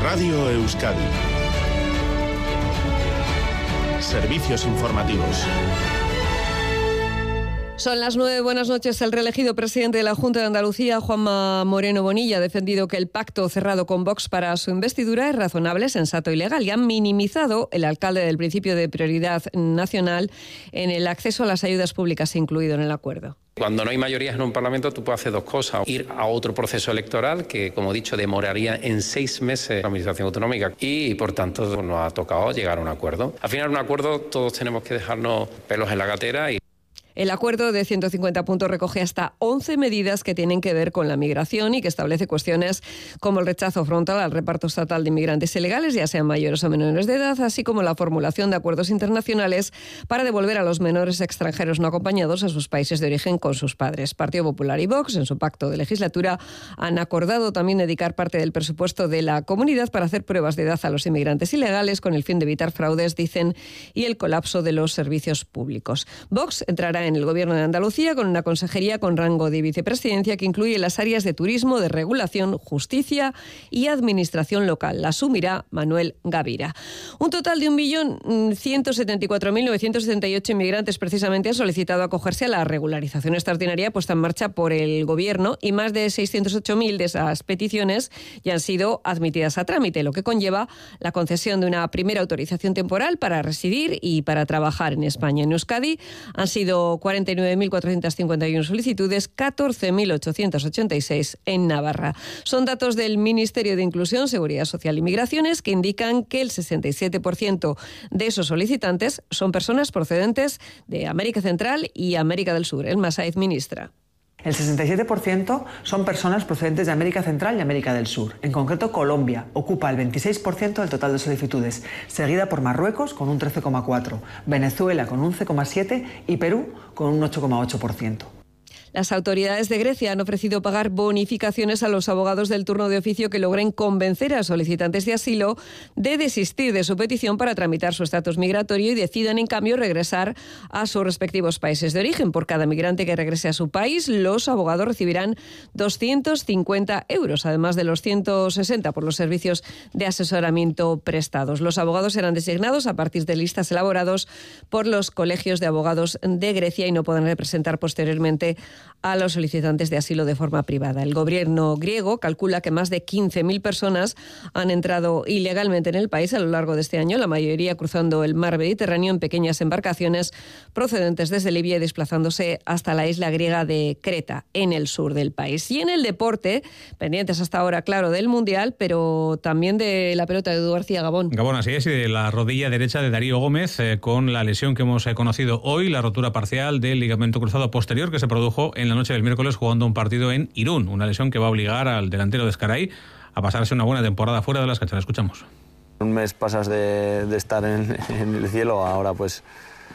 Radio Euskadi. Servicios informativos. Son las 9, buenas noches. El reelegido presidente de la Junta de Andalucía, Juanma Moreno Bonilla, ha defendido que el pacto cerrado con Vox para su investidura es razonable, sensato y legal, y han minimizado el alcalde del principio de prioridad nacional en el acceso a las ayudas públicas incluido en el acuerdo. Cuando no hay mayorías en un Parlamento, tú puedes hacer dos cosas. Ir a otro proceso electoral que, como he dicho, demoraría en 6 meses la Administración Autonómica y, por tanto, nos ha tocado llegar a un acuerdo. Al final, un acuerdo, todos tenemos que dejarnos pelos en la gatera y... El acuerdo de 150 puntos recoge hasta 11 medidas que tienen que ver con la migración y que establece cuestiones como el rechazo frontal al reparto estatal de inmigrantes ilegales, ya sean mayores o menores de edad, así como la formulación de acuerdos internacionales para devolver a los menores extranjeros no acompañados a sus países de origen con sus padres. Partido Popular y Vox, en su pacto de legislatura, han acordado también dedicar parte del presupuesto de la comunidad para hacer pruebas de edad a los inmigrantes ilegales con el fin de evitar fraudes, dicen, y el colapso de los servicios públicos. Vox entrará en el Gobierno de Andalucía con una consejería con rango de vicepresidencia que incluye las áreas de turismo, de regulación, justicia y administración local. La asumirá Manuel Gavira. Un total de 1.174.978 inmigrantes precisamente han solicitado acogerse a la regularización extraordinaria puesta en marcha por el Gobierno y más de 608.000 de esas peticiones ya han sido admitidas a trámite, lo que conlleva la concesión de una primera autorización temporal para residir y para trabajar en España. En Euskadi han sido 49.451 solicitudes, 14.886 en Navarra. Son datos del Ministerio de Inclusión, Seguridad Social y Migraciones que indican que el 67% de esos solicitantes son personas procedentes de América Central y América del Sur. Elma Sáez, ministra. El 67% son personas procedentes de América Central y América del Sur. En concreto, Colombia ocupa el 26% del total de solicitudes, seguida por Marruecos con un 13,4%, Venezuela con un 11,7% y Perú con un 8,8%. Las autoridades de Grecia han ofrecido pagar bonificaciones a los abogados del turno de oficio que logren convencer a solicitantes de asilo de desistir de su petición para tramitar su estatus migratorio y decidan, en cambio, regresar a sus respectivos países de origen. Por cada migrante que regrese a su país, los abogados recibirán 250 euros, además de los 160 por los servicios de asesoramiento prestados. Los abogados serán designados a partir de listas elaborados por los colegios de abogados de Grecia y no podrán representar posteriormente a los solicitantes de asilo de forma privada. El gobierno griego calcula que más de 15.000 personas han entrado ilegalmente en el país a lo largo de este año, la mayoría cruzando el mar Mediterráneo en pequeñas embarcaciones procedentes desde Libia y desplazándose hasta la isla griega de Creta, en el sur del país. Y en el deporte, pendientes hasta ahora, claro, del Mundial, pero también de la pelota de Edu García. Gabón. Gabón, así es, y de la rodilla derecha de Darío Gómez, con la lesión que hemos conocido hoy, la rotura parcial del ligamento cruzado posterior que se produjo en la noche del miércoles jugando un partido en Irún, una lesión que va a obligar al delantero de Ezcaray a pasarse una buena temporada fuera de las canchas. Escuchamos. Un mes pasas de estar en el cielo, ahora pues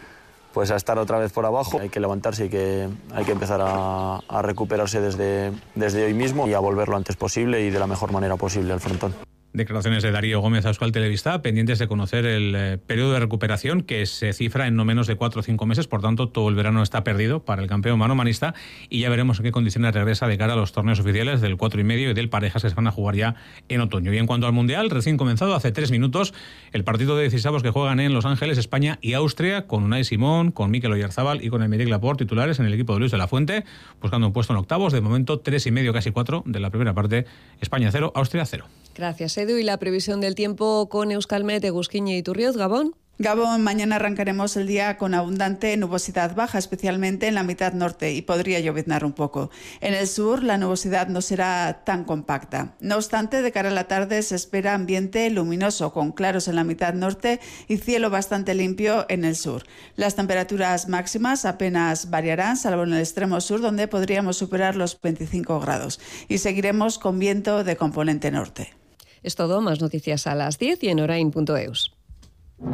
a estar otra vez por abajo. Hay que levantarse y hay que empezar a recuperarse desde hoy mismo y a volver lo antes posible y de la mejor manera posible al frontón. Declaraciones de Darío Gómez a Euskal Telebista, pendientes de conocer el periodo de recuperación que se cifra en no menos de 4 o 5 meses, por tanto todo el verano está perdido para el campeón manomanista y ya veremos en qué condiciones regresa de cara a los torneos oficiales del 4,5 y del parejas que se van a jugar ya en otoño. Y en cuanto al Mundial, recién comenzado hace 3 minutos, el partido de 16avos que juegan en Los Ángeles, España y Austria, con Unai Simón, con Mikel Oyarzabal y con Aymeric Laporte titulares en el equipo de Luis de la Fuente, buscando un puesto en octavos, de momento 3,5, casi 4 de la primera parte, España 0, Austria 0. Gracias, Edu. Y la previsión del tiempo con Euskalmet, Egusquiñe y Turrioz. Gabón. Gabón, mañana arrancaremos el día con abundante nubosidad baja, especialmente en la mitad norte, y podría lloviznar un poco. En el sur, la nubosidad no será tan compacta. No obstante, de cara a la tarde se espera ambiente luminoso, con claros en la mitad norte y cielo bastante limpio en el sur. Las temperaturas máximas apenas variarán, salvo en el extremo sur, donde podríamos superar los 25 grados. Y seguiremos con viento de componente norte. Es todo, más noticias a las 10 y en orain.eus.